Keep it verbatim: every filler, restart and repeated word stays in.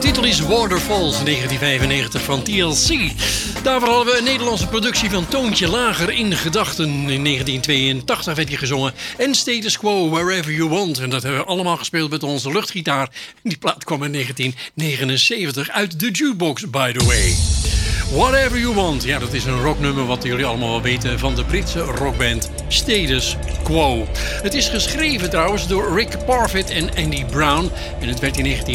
titel is Waterfalls, negentien vijfennegentig van T L C. Daarvoor hadden we een Nederlandse productie van Toontje Lager in gedachten. In negentien tweeëntachtig werd die gezongen. En Status Quo, Wherever You Want. En dat hebben we allemaal gespeeld met onze luchtgitaar. Die plaat kwam in negentien negenenzeventig uit de jukebox, by the way. Whatever You Want. Ja, dat is een rocknummer wat jullie allemaal wel weten van de Britse rockband Status Quo. Het is geschreven trouwens door Rick Parfitt en Andy Brown. En het werd in negentien